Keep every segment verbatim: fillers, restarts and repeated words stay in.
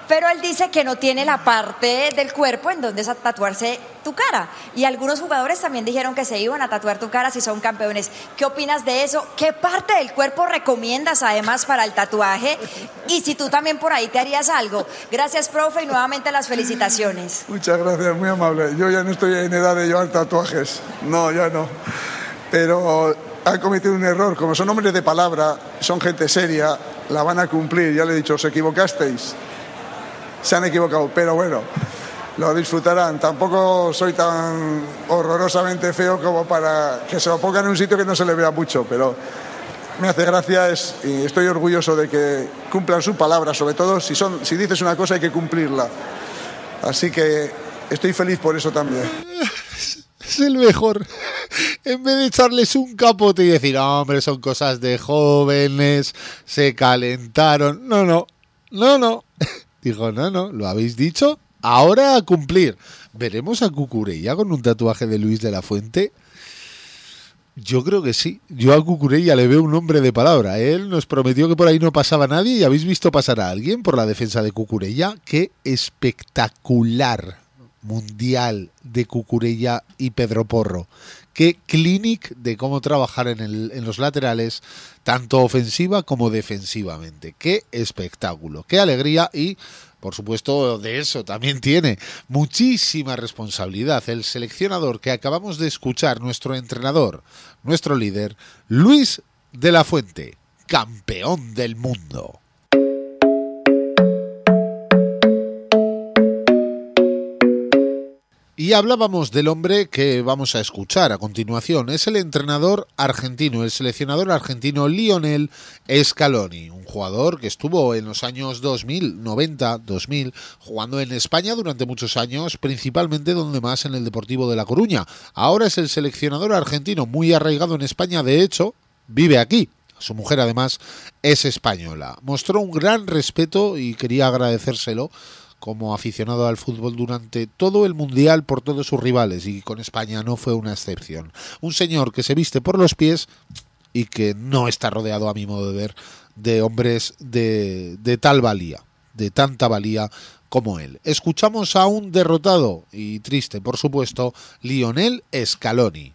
pero él dice que no tiene la parte del cuerpo en donde es a tatuarse tu cara. Y algunos jugadores también dijeron que se iban a tatuar tu cara si son campeones. ¿Qué opinas de eso? ¿Qué parte del cuerpo recomiendas además para el tatuaje? Y si tú también por ahí te harías algo. Gracias, profe, y nuevamente las felicitaciones. Muchas gracias, muy amable. Yo ya no estoy en edad de llevar tatuajes. No, ya no. Pero han cometido un error. Como son hombres de palabra, son gente seria, la van a cumplir. Ya le he dicho, os equivocasteis. Se han equivocado, pero bueno, lo disfrutarán. Tampoco soy tan horrorosamente feo como para que se lo pongan en un sitio que no se le vea mucho, pero me hace gracia es, y estoy orgulloso de que cumplan su palabra, sobre todo si, son, si dices una cosa hay que cumplirla. Así que estoy feliz por eso también. Es el mejor. En vez de echarles un capote y decir, oh, hombre, son cosas de jóvenes, se calentaron. No, no, no, no. Dijo, no, no, lo habéis dicho, ahora a cumplir. ¿Veremos a Cucurella con un tatuaje de Luis de la Fuente? Yo creo que sí. Yo a Cucurella le veo un hombre de palabra. Él nos prometió que por ahí no pasaba nadie y habéis visto pasar a alguien por la defensa de Cucurella. ¡Qué espectacular mundial de Cucurella y Pedro Porro! ¡Qué clinic de cómo trabajar en, el, en los laterales, tanto ofensiva como defensivamente! ¡Qué espectáculo! ¡Qué alegría! Y, por supuesto, de eso también tiene muchísima responsabilidad el seleccionador que acabamos de escuchar, nuestro entrenador, nuestro líder, Luis de la Fuente, campeón del mundo. Y hablábamos del hombre que vamos a escuchar a continuación. Es el entrenador argentino, el seleccionador argentino Lionel Scaloni, un jugador que estuvo en los años dos mil, noventa, dos mil, jugando en España durante muchos años, principalmente donde más en el Deportivo de La Coruña. Ahora es el seleccionador argentino, muy arraigado en España, de hecho, vive aquí. Su mujer además es española. Mostró un gran respeto y quería agradecérselo como aficionado al fútbol durante todo el Mundial por todos sus rivales, y con España no fue una excepción. Un señor que se viste por los pies y que no está rodeado, a mi modo de ver, de hombres de, de tal valía, de tanta valía como él. Escuchamos a un derrotado y triste, por supuesto, Lionel Scaloni.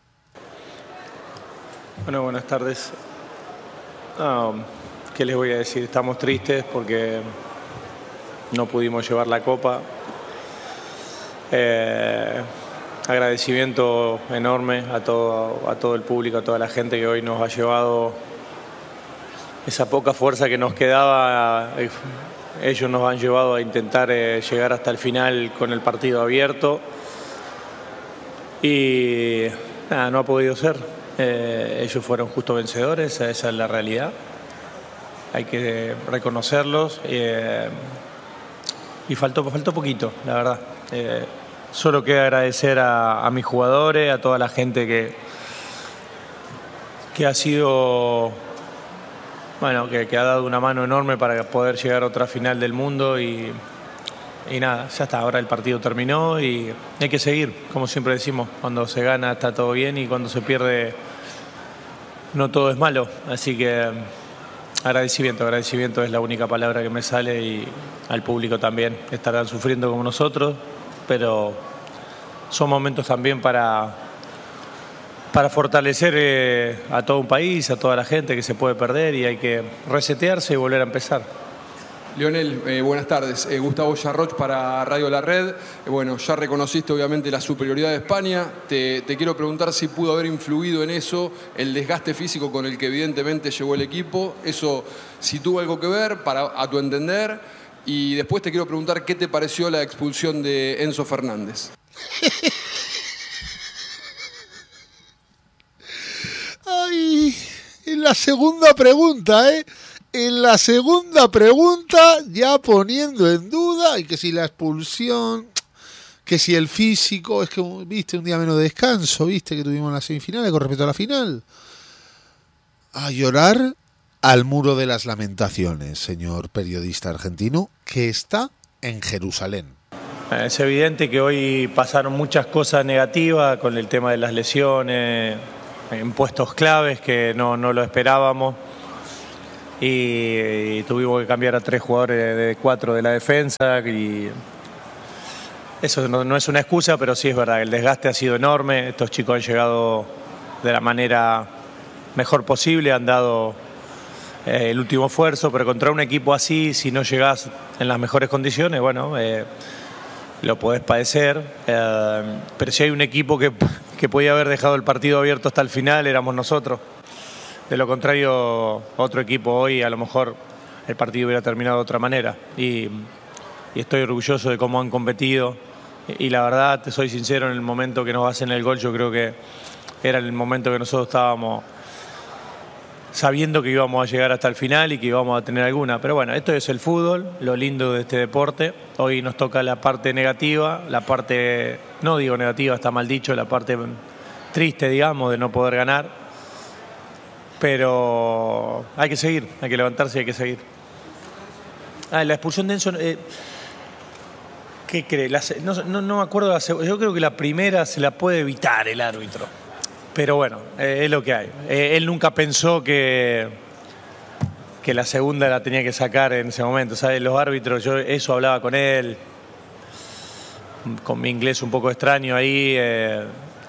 Bueno, buenas tardes. No, ¿qué les voy a decir? Estamos tristes porque no pudimos llevar la copa. Eh, agradecimiento enorme a todo, a todo el público, a toda la gente que hoy nos ha llevado esa poca fuerza que nos quedaba. Ellos nos han llevado a intentar eh, llegar hasta el final con el partido abierto. Y nada, no ha podido ser. Eh, ellos fueron justo vencedores, esa es la realidad. Hay que reconocerlos. Eh, Y faltó, faltó poquito, la verdad. Eh, solo queda agradecer a, a mis jugadores, a toda la gente que, que ha sido, bueno, que, que ha dado una mano enorme para poder llegar a otra final del mundo. Y, y nada, ya está, ahora el partido terminó y hay que seguir, como siempre decimos. Cuando se gana está todo bien y cuando se pierde no todo es malo. Así que agradecimiento, agradecimiento es la única palabra que me sale, y al público también. Estarán sufriendo como nosotros, pero son momentos también para, para fortalecer eh, a todo un país, a toda la gente que se puede perder, y hay que resetearse y volver a empezar. Lionel, eh, buenas tardes. Eh, Gustavo Yarroch para Radio La Red. Eh, bueno, ya reconociste obviamente la superioridad de España. Te, te quiero preguntar si pudo haber influido en eso el desgaste físico con el que evidentemente llegó el equipo. Eso, si tuvo algo que ver, para, a tu entender. Y después te quiero preguntar qué te pareció la expulsión de Enzo Fernández. Ay, en la segunda pregunta, ¿eh? En la segunda pregunta, ya poniendo en duda, y que si la expulsión, que si el físico, es que, viste, un día menos de descanso, viste, que tuvimos en las semifinales con respecto a la final. A llorar al muro de las lamentaciones, señor periodista argentino, que está en Jerusalén. Es evidente que hoy pasaron muchas cosas negativas con el tema de las lesiones, en puestos claves que no, no lo esperábamos. y, y tuvimos que cambiar a tres jugadores de, de cuatro de la defensa y eso no, no es una excusa, pero sí es verdad, el desgaste ha sido enorme, estos chicos han llegado de la manera mejor posible, han dado eh, el último esfuerzo, pero contra un equipo así, si no llegás en las mejores condiciones, bueno, eh, lo podés padecer, eh, pero si hay un equipo que, que podía haber dejado el partido abierto hasta el final, éramos nosotros. De lo contrario, otro equipo hoy, a lo mejor el partido hubiera terminado de otra manera. Y, y estoy orgulloso de cómo han competido. Y, y la verdad, te soy sincero, en el momento que nos hacen el gol, yo creo que era el momento que nosotros estábamos sabiendo que íbamos a llegar hasta el final y que íbamos a tener alguna. Pero bueno, esto es el fútbol, lo lindo de este deporte. Hoy nos toca la parte negativa, la parte, no digo negativa, está mal dicho, la parte triste, digamos, de no poder ganar. Pero hay que seguir, hay que levantarse y hay que seguir. Ah, la expulsión de Enzo, eh, ¿qué cree? La, no, no, no me acuerdo, la, yo creo que la primera se la puede evitar el árbitro. Pero bueno, eh, es lo que hay. Eh, él nunca pensó que, que la segunda la tenía que sacar en ese momento. ¿Sabes? Los árbitros, yo eso hablaba con él, con mi inglés un poco extraño ahí. Eh,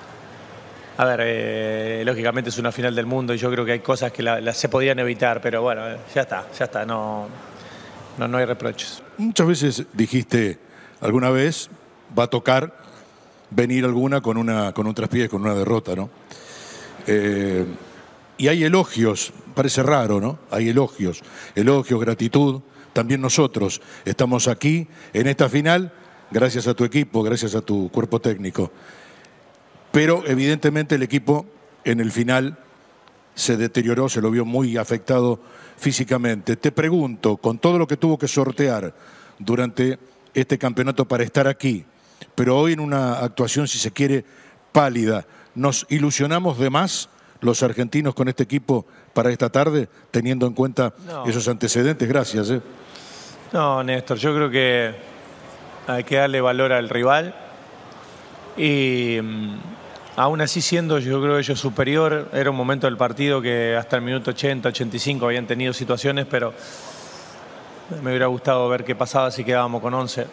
a ver, eh, lógicamente es una final del mundo y yo creo que hay cosas que la, la, se podían evitar, pero bueno, eh, ya está, ya está, no, no, no hay reproches. Muchas veces dijiste, alguna vez va a tocar venir alguna con, una, con un traspiés, con una derrota, ¿no? Eh, y hay elogios, parece raro, ¿no? Hay elogios, elogios, gratitud. También nosotros estamos aquí en esta final gracias a tu equipo, gracias a tu cuerpo técnico. Pero evidentemente el equipo en el final se deterioró, se lo vio muy afectado físicamente. Te pregunto, con todo lo que tuvo que sortear durante este campeonato para estar aquí, pero hoy en una actuación, si se quiere, pálida, ¿nos ilusionamos de más los argentinos con este equipo para esta tarde, teniendo en cuenta no. esos antecedentes? Gracias. ¿eh? No, Néstor, yo creo que hay que darle valor al rival y aún así siendo yo creo ellos superior, era un momento del partido que hasta el minuto ochenta, ochenta y cinco habían tenido situaciones, pero me hubiera gustado ver qué pasaba si quedábamos con once.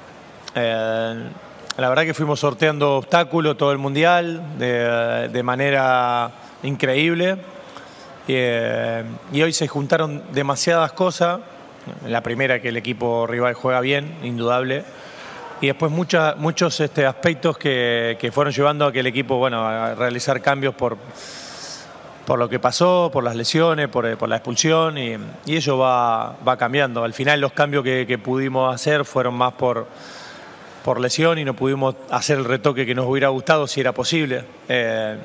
Eh, la verdad que fuimos sorteando obstáculos todo el mundial de, de manera increíble y, eh, y hoy se juntaron demasiadas cosas. La primera, que el equipo rival juega bien, indudable, y después mucha, muchos este, aspectos que, que fueron llevando a que el equipo, bueno, a realizar cambios por, por lo que pasó, por las lesiones, por, por la expulsión, y, y eso va, va cambiando. Al final los cambios que, que pudimos hacer fueron más por por lesión y no pudimos hacer el retoque que nos hubiera gustado si era posible. Eh,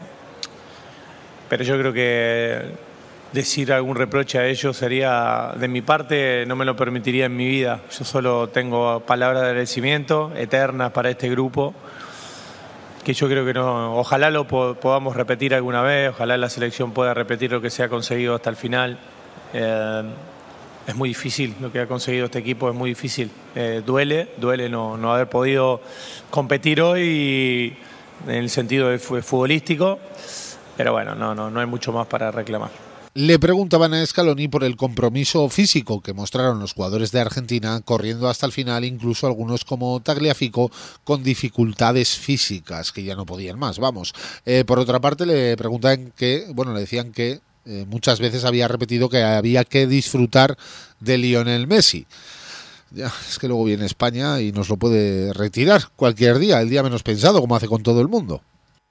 pero yo creo que decir algún reproche a ellos sería, de mi parte, no me lo permitiría en mi vida. Yo solo tengo palabras de agradecimiento eternas para este grupo, que yo creo que no, ojalá lo po podamos repetir alguna vez, ojalá la selección pueda repetir lo que se ha conseguido hasta el final. Eh, Es muy difícil lo que ha conseguido este equipo, es muy difícil. Eh, duele, duele no, no haber podido competir hoy en el sentido de futbolístico, pero bueno, no, no, no hay mucho más para reclamar. Le preguntaban a Scaloni por el compromiso físico que mostraron los jugadores de Argentina corriendo hasta el final, incluso algunos como Tagliafico con dificultades físicas que ya no podían más, vamos. Eh, por otra parte le preguntaban que, bueno, le decían que Eh, muchas veces había repetido que había que disfrutar de Lionel Messi. Ya, es que luego viene España y nos lo puede retirar cualquier día, el día menos pensado, como hace con todo el mundo.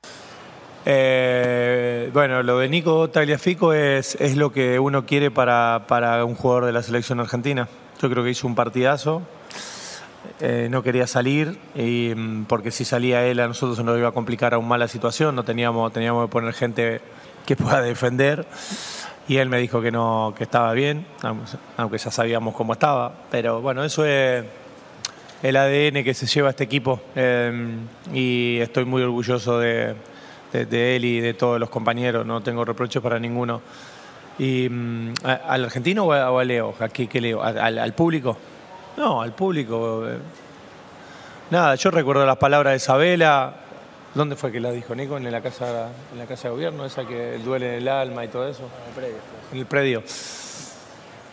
Eh, bueno, lo de Nico Tagliafico es, es lo que uno quiere para, para un jugador de la selección argentina. Yo creo que hizo un partidazo. Eh, no quería salir y, porque si salía él a nosotros se nos iba a complicar aún más la situación. No teníamos, teníamos que poner gente que pueda defender y él me dijo que no, que estaba bien, aunque ya sabíamos cómo estaba, pero bueno, eso es el A D N que se lleva este equipo eh, y estoy muy orgulloso de, de, de él y de todos los compañeros, no tengo reproches para ninguno. Y ¿al argentino o a, o a Leo? ¿Aquí qué leo? ¿Al, al público? No, al público. Eh. Nada, yo recuerdo las palabras de Isabela. ¿Dónde fue que la dijo, Nico? ¿En la casa, en la casa de gobierno? Esa que duele en el alma y todo eso. En el predio. En el predio.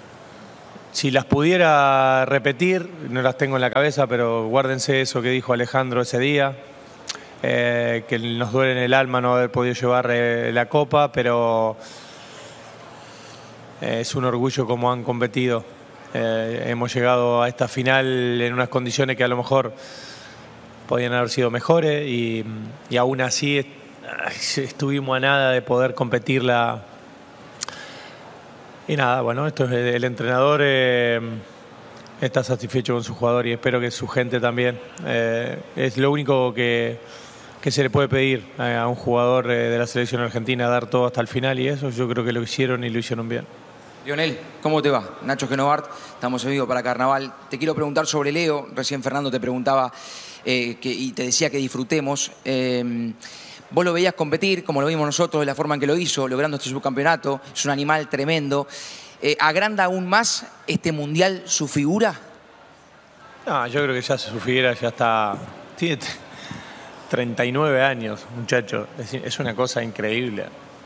si las pudiera repetir, no las tengo en la cabeza, pero guárdense eso que dijo Alejandro ese día, eh, que nos duele en el alma no haber podido llevar eh, la copa, pero eh, es un orgullo cómo han competido. Eh, hemos llegado a esta final en unas condiciones que a lo mejor podían haber sido mejores y, y aún así est estuvimos a nada de poder competirla. Y nada, bueno, esto es el entrenador eh, está satisfecho con su jugador y espero que su gente también. Eh, es lo único que, que se le puede pedir a un jugador eh, de la selección argentina, dar todo hasta el final, y eso yo creo que lo hicieron y lo hicieron bien. Lionel, ¿cómo te va? Nacho Genovart, estamos en vivo para Carnaval. Te quiero preguntar sobre Leo. Recién Fernando te preguntaba eh, que, y te decía que disfrutemos. Eh, vos lo veías competir, como lo vimos nosotros, de la forma en que lo hizo, logrando este subcampeonato. Es un animal tremendo. Eh, ¿Agranda aún más este Mundial su figura? No, yo creo que ya su figura ya está... Tiene treinta y nueve años, muchacho. Es, es una cosa increíble.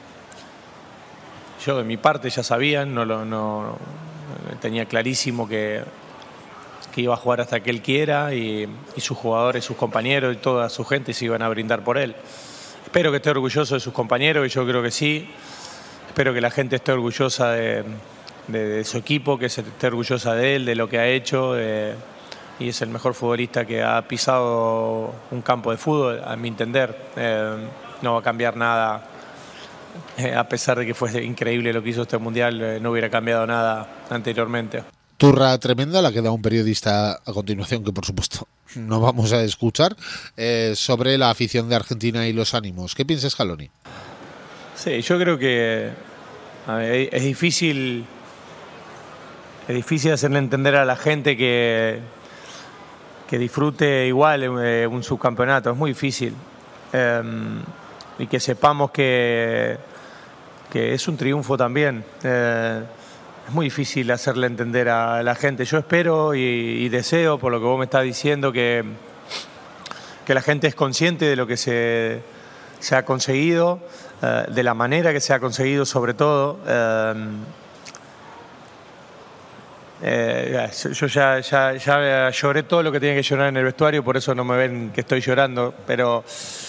Yo de mi parte ya sabían, no, lo, no tenía clarísimo que, que iba a jugar hasta que él quiera y, y sus jugadores, sus compañeros y toda su gente se iban a brindar por él. Espero que esté orgulloso de sus compañeros, y yo creo que sí. Espero que la gente esté orgullosa de, de, de su equipo, que se esté orgullosa de él, de lo que ha hecho. De, y es el mejor futbolista que ha pisado un campo de fútbol, a mi entender. Eh, no va a cambiar nada. Eh, a pesar de que fue increíble lo que hizo este Mundial, eh, no hubiera cambiado nada anteriormente. Turra tremenda la que da un periodista a continuación, que por supuesto no vamos a escuchar, eh, sobre la afición de Argentina y los ánimos. ¿Qué piensas, Scaloni? Sí, yo creo que a ver, es difícil es difícil hacerle entender a la gente que, que disfrute igual eh, un subcampeonato. Es muy difícil. Eh, y que sepamos que, que es un triunfo también. Eh, es muy difícil hacerle entender a la gente. Yo espero y, y deseo, por lo que vos me estás diciendo, que, que la gente es consciente de lo que se, se ha conseguido, eh, de la manera que se ha conseguido sobre todo. Eh, eh, yo ya, ya, ya lloré todo lo que tenía que llorar en el vestuario, por eso no me ven que estoy llorando, pero...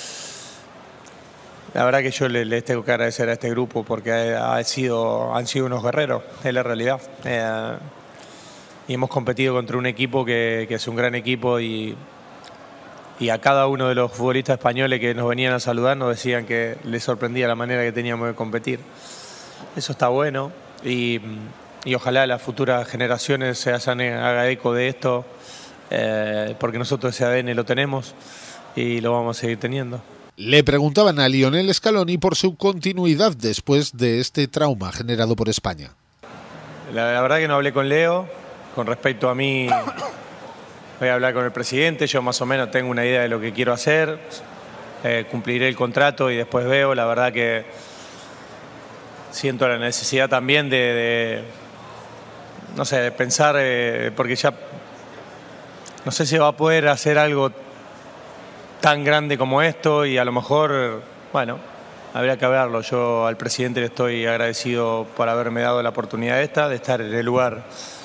La verdad que yo les le tengo que agradecer a este grupo porque ha sido, han sido unos guerreros, es la realidad. Eh, y hemos competido contra un equipo que, que es un gran equipo y, y a cada uno de los futbolistas españoles que nos venían a saludar nos decían que les sorprendía la manera que teníamos de competir. Eso está bueno y, y ojalá las futuras generaciones se hagan haga eco de esto, eh, porque nosotros ese A D N lo tenemos y lo vamos a seguir teniendo. Le preguntaban a Lionel Scaloni por su continuidad después de este trauma generado por España. La, la verdad que no hablé con Leo. Con respecto a mí, voy a hablar con el presidente. Yo más o menos tengo una idea de lo que quiero hacer. Eh, cumpliré el contrato y después veo. La verdad que siento la necesidad también de, de no sé, de pensar, eh, porque ya no sé si va a poder hacer algo tan grande como esto y a lo mejor, bueno, habría que verlo. Yo al presidente le estoy agradecido por haberme dado la oportunidad esta, de estar en el lugar